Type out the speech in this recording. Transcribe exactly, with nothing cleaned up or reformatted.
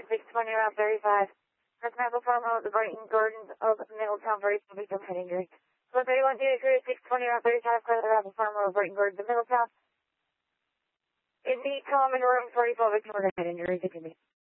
six twenty Route thirty-five. That's Maple Farm Road, the Brighton Gardens of Middletown, very victim head injury. So thirty-one two three six twenty Route thirty-five, clear the Maple Farm Road, Brighton Gardens of Middletown. In the common room, forty-four victim head injury, continue.